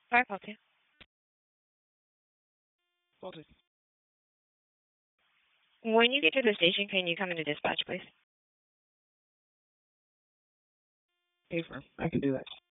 Sorry about that. Okay. When you get to the station, can you come into dispatch, please? Paper. I can do that.